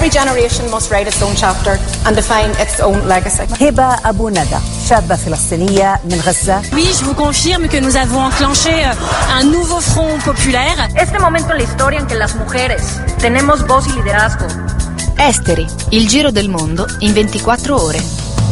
Every generation must write its own chapter and define its own legacy. هبة أبو ندى شابة فلسطينية من غزة. Oui, je vous confirme que nous avons enclenché un nouveau front populaire. Este momento en la historia en que las mujeres tenemos voz y liderazgo. Esteri, il giro del mondo in 24 ore.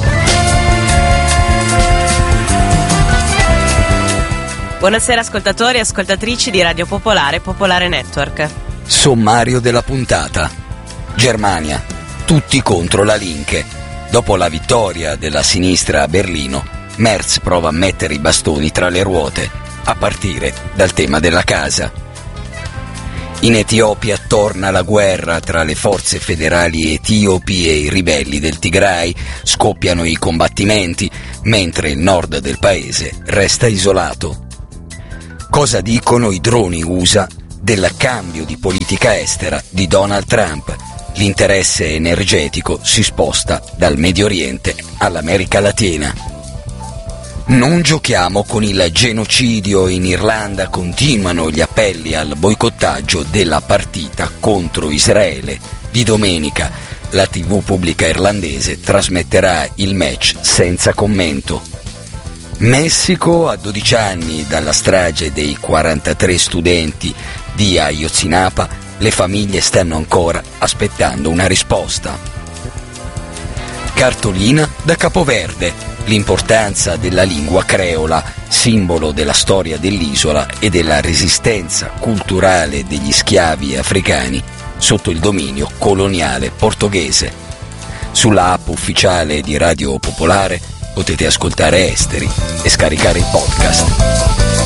Buonasera ascoltatori e ascoltatrici di Radio Popolare, Popolare Network. Sommario della puntata. Germania, tutti contro la Linke. Dopo la vittoria della sinistra a Berlino, Merz prova a mettere i bastoni tra le ruote, a partire dal tema della casa. In Etiopia torna la guerra tra le forze federali etiopi e i ribelli del Tigray, scoppiano i combattimenti, mentre il nord del paese resta isolato. Cosa dicono i droni USA del cambio di politica estera di Donald Trump? L'interesse energetico si sposta dal Medio Oriente all'America Latina. Non giochiamo con il genocidio in Irlanda, continuano gli appelli al boicottaggio della partita contro Israele. Di domenica la TV pubblica irlandese trasmetterà il match senza commento. Messico, a 12 anni dalla strage dei 43 studenti di Ayotzinapa, le famiglie stanno ancora aspettando una risposta. Cartolina da Capoverde, l'importanza della lingua creola, simbolo della storia dell'isola e della resistenza culturale degli schiavi africani sotto il dominio coloniale portoghese. Sulla app ufficiale di Radio Popolare potete ascoltare Esteri e scaricare il podcast.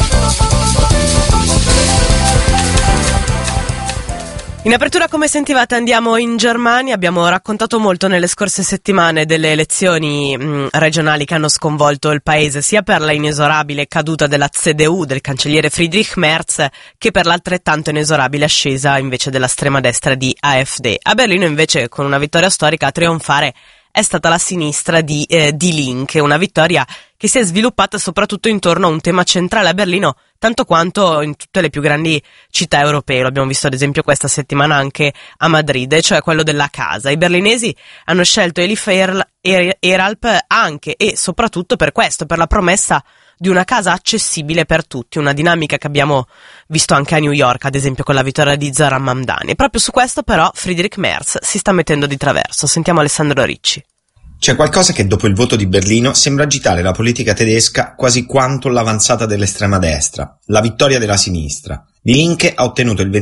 In apertura, come sentivate, andiamo in Germania. Abbiamo raccontato molto nelle scorse settimane delle elezioni regionali che hanno sconvolto il paese, sia per la inesorabile caduta della CDU, del cancelliere Friedrich Merz, che per l'altrettanto inesorabile ascesa invece dell'estrema destra di AfD. A Berlino invece, con una vittoria storica, a trionfare è stata la sinistra di Linke, una vittoria che si è sviluppata soprattutto intorno a un tema centrale a Berlino, tanto quanto in tutte le più grandi città europee. Lo abbiamo visto ad esempio questa settimana anche a Madrid, cioè quello della casa. I berlinesi hanno scelto Elif Eralp anche e soprattutto per questo, per la promessa di una casa accessibile per tutti, una dinamica che abbiamo visto anche a New York, ad esempio con la vittoria di Zoran Mamdani. E proprio su questo però Friedrich Merz si sta mettendo di traverso. Sentiamo Alessandro Ricci. C'è qualcosa che dopo il voto di Berlino sembra agitare la politica tedesca quasi quanto l'avanzata dell'estrema destra, la vittoria della sinistra. Die Linke ha ottenuto il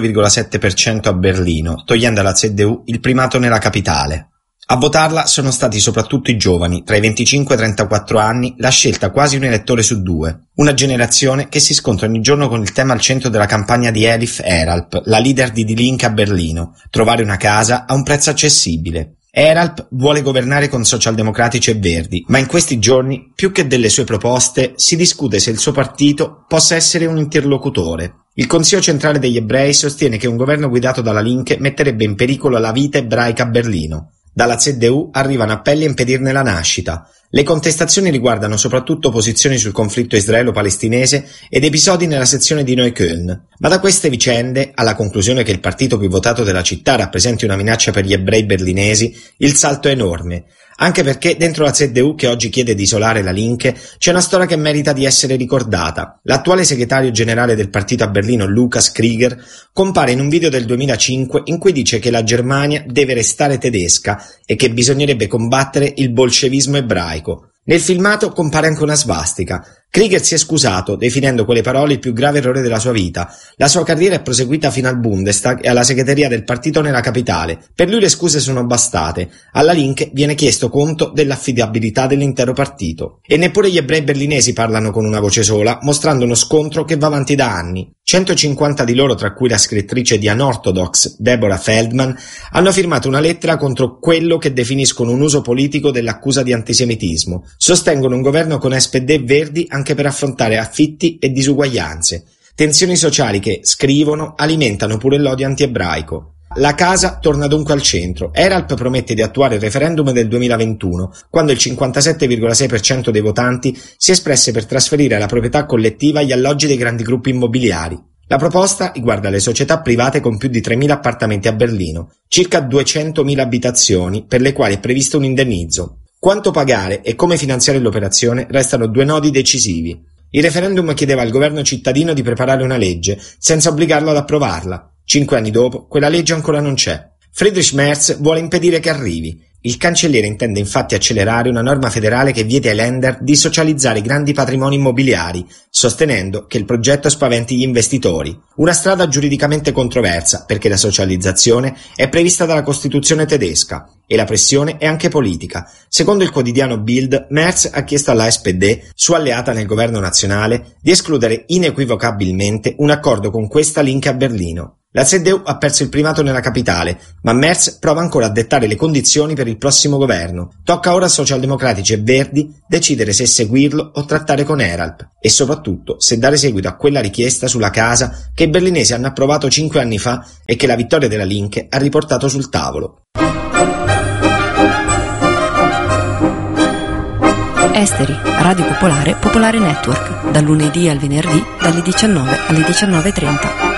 25,7% a Berlino, togliendo alla CDU il primato nella capitale. A votarla sono stati soprattutto i giovani, tra i 25 e i 34 anni, la scelta quasi un elettore su due. Una generazione che si scontra ogni giorno con il tema al centro della campagna di Elif Eralp, la leader di Die Linke a Berlino: trovare una casa a un prezzo accessibile. Eralp vuole governare con socialdemocratici e verdi, ma in questi giorni, più che delle sue proposte, si discute se il suo partito possa essere un interlocutore. Il Consiglio centrale degli ebrei sostiene che un governo guidato dalla Linke metterebbe in pericolo la vita ebraica a Berlino. Dalla CDU arrivano appelli a impedirne la nascita. Le contestazioni riguardano soprattutto posizioni sul conflitto israelo-palestinese ed episodi nella sezione di Neukölln. Ma da queste vicende, alla conclusione che il partito più votato della città rappresenti una minaccia per gli ebrei berlinesi, il salto è enorme. Anche perché dentro la CDU, che oggi chiede di isolare la Linke, c'è una storia che merita di essere ricordata. L'attuale segretario generale del partito a Berlino, Lukas Krieger, compare in un video del 2005 in cui dice che la Germania deve restare tedesca e che bisognerebbe combattere il bolscevismo ebraico. Nel filmato compare anche una svastica. Krieger si è scusato, definendo quelle parole il più grave errore della sua vita. La sua carriera è proseguita fino al Bundestag e alla segreteria del partito nella capitale. Per lui le scuse sono bastate. Alla Linke viene chiesto conto dell'affidabilità dell'intero partito. E neppure gli ebrei berlinesi parlano con una voce sola, mostrando uno scontro che va avanti da anni. 150 di loro, tra cui la scrittrice di Unorthodox, Deborah Feldman, hanno firmato una lettera contro quello che definiscono un uso politico dell'accusa di antisemitismo. Sostengono un governo con SPD e Verdi anche per affrontare affitti e disuguaglianze. Tensioni sociali che, scrivono, alimentano pure l'odio antiebraico. La casa torna dunque al centro. Eralp promette di attuare il referendum del 2021, quando il 57,6% dei votanti si espresse per trasferire la proprietà collettiva agli alloggi dei grandi gruppi immobiliari. La proposta riguarda le società private con più di 3.000 appartamenti a Berlino, circa 200.000 abitazioni per le quali è previsto un indennizzo. Quanto pagare e come finanziare l'operazione restano due nodi decisivi. Il referendum chiedeva al governo cittadino di preparare una legge senza obbligarlo ad approvarla. 5 anni dopo, quella legge ancora non c'è. Friedrich Merz vuole impedire che arrivi. Il cancelliere intende infatti accelerare una norma federale che vieti ai Länder di socializzare i grandi patrimoni immobiliari, sostenendo che il progetto spaventi gli investitori. Una strada giuridicamente controversa, perché la socializzazione è prevista dalla Costituzione tedesca e la pressione è anche politica. Secondo il quotidiano Bild, Merz ha chiesto alla SPD, sua alleata nel governo nazionale, di escludere inequivocabilmente un accordo con questa Linke a Berlino. La CDU ha perso il primato nella capitale, ma Merz prova ancora a dettare le condizioni per il prossimo governo. Tocca ora a socialdemocratici e verdi decidere se seguirlo o trattare con Eralp, e soprattutto se dare seguito a quella richiesta sulla casa che i berlinesi hanno approvato 5 anni fa e che la vittoria della Linke ha riportato sul tavolo. Esteri, Radio Popolare, Popolare Network, dal lunedì al venerdì, dalle 19 alle 19:30.